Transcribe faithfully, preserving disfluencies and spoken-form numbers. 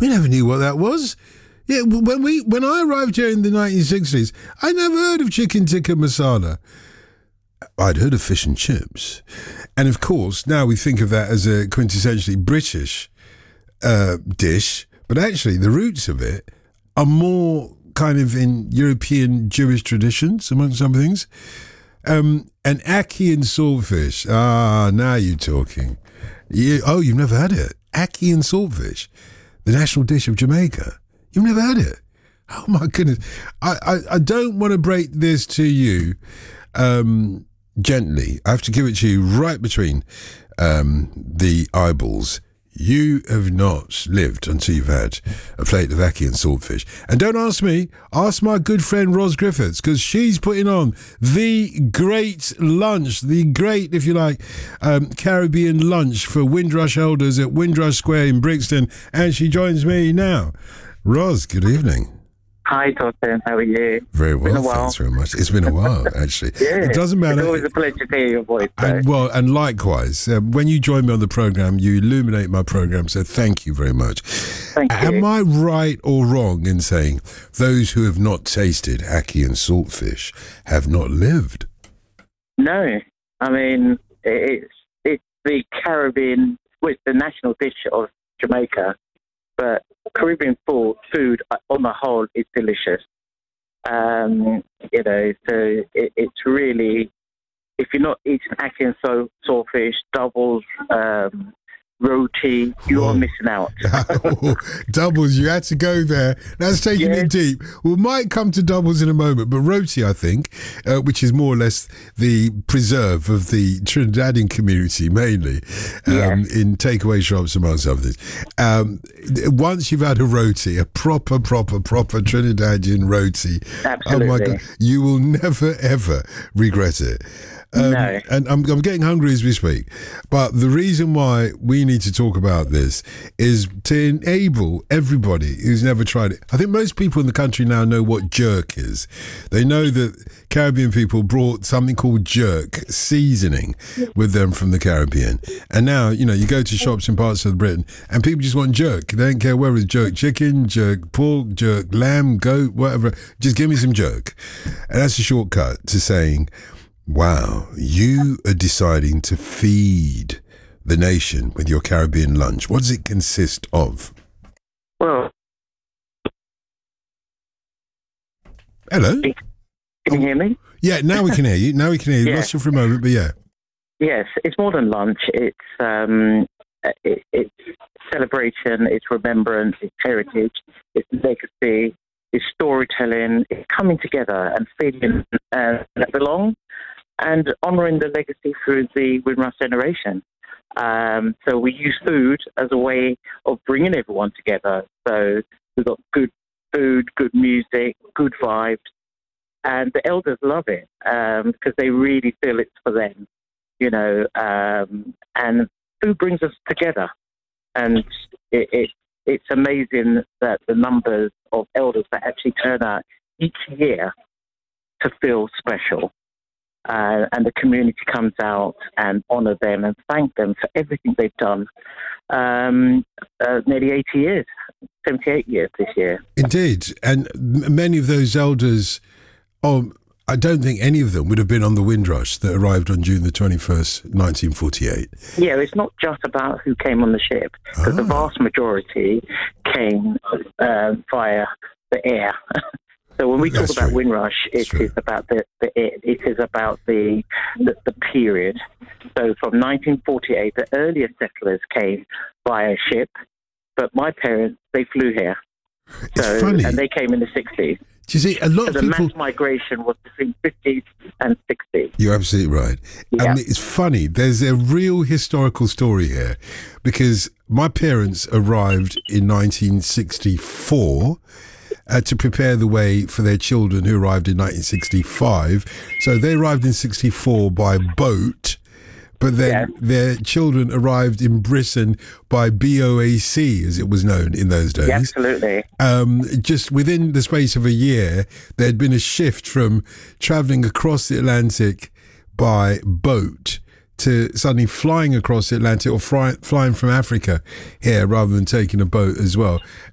We never knew what that was. Yeah, when we when I arrived here in the nineteen sixties, I never heard of chicken tikka masala. I'd heard of fish and chips. And of course, now we think of that as a quintessentially British uh, dish, but actually the roots of it are more kind of in European Jewish traditions, amongst other things. Um, and ackee and saltfish. Ah, now you're talking. You, oh, you've never had it? Ackee and saltfish, the national dish of Jamaica. You've never had it? Oh my goodness. I, I, I don't want to break this to you um, gently. I have to give it to you right between um, the eyeballs. You have not lived until you've had a plate of ackee and saltfish. And don't ask me, ask my good friend Ros Griffiths, because she's putting on the great lunch, the great, if you like, um, Caribbean lunch for Windrush elders at Windrush Square in Brixton. And she joins me now. Ros, good evening. Hi, Totten. How are you? Very well, thanks very much. It's been a while, actually. Yeah, it doesn't matter. It's always a pleasure to hear your voice. And, well, and likewise, uh, when you join me on the programme, you illuminate my programme, so thank you very much. Thank you. Am I right or wrong in saying those who have not tasted ackee and saltfish have not lived? No. I mean, it's, it's the Caribbean, well, it's the national dish of Jamaica, but Caribbean food, food on the whole is delicious. Um, you know, so it, it's really, if you're not eating ackee and so, saltfish, doubles, um, roti, you are missing out. Oh, doubles, you had to go there. That's taking yes. it deep. We might come to doubles in a moment, but roti, I think, uh, which is more or less the preserve of the Trinidadian community, mainly, um, yes. in takeaway shops, amongst others. Um, once you've had a roti, a proper, proper, proper Trinidadian roti, Absolutely. oh my God, you will never, ever regret it. Um, no. And I'm, I'm getting hungry as we speak. But the reason why we need to talk about this is to enable everybody who's never tried it. I think most people in the country now know what jerk is. They know that Caribbean people brought something called jerk seasoning with them from the Caribbean. And now, you know, you go to shops in parts of Britain and people just want jerk. They don't care whether it's jerk chicken, jerk pork, jerk lamb, goat, whatever. Just give me some jerk. And that's a shortcut to saying, wow, you are deciding to feed the nation with your Caribbean lunch. What does it consist of? Well, hello? Can you hear me? Yeah, now we can hear you. Now we can hear you. Yeah. Lost you for a moment, but yeah. Yes, it's more than lunch. It's um, it, it's celebration, it's remembrance, it's heritage, it's legacy, it's storytelling, it's coming together and feeling uh, that belong, and honouring the legacy through the Windrush generation. Um, so we use food as a way of bringing everyone together. So we've got good food, good music, good vibes, and the elders love it because um, they really feel it's for them, you know. Um, and food brings us together, and it, it, it's amazing that the numbers of elders that actually turn out each year to feel special. Uh, and the community comes out and honour them and thank them for everything they've done. Um, uh, nearly eighty years, seventy-eight years this year. Indeed. And m- many of those elders, oh, I don't think any of them would have been on the Windrush that arrived on June the twenty-first, nineteen forty-eight. Yeah, it's not just about who came on the ship, because Ah. the vast majority came uh, via the air. So when we talk That's about true. Windrush, it true. is about the, the it, it is about the, the the period. So from nineteen forty-eight, the earliest settlers came via ship, but my parents, they flew here. It's So funny. and they came in the sixties. Do you see, a lot So of the people... mass migration was between fifties and sixties. You're absolutely right. Yeah. And it's funny, there's a real historical story here, because my parents arrived in nineteen sixty-four uh, to prepare the way for their children who arrived in nineteen sixty-five. So they arrived in sixty-four by boat, but then Yeah. their children arrived in Britain by B O A C, as it was known in those days. Yeah, absolutely. Um, just within the space of a year, there had been a shift from travelling across the Atlantic by boat to suddenly flying across the Atlantic, or fly, flying from Africa here rather than taking a boat as well.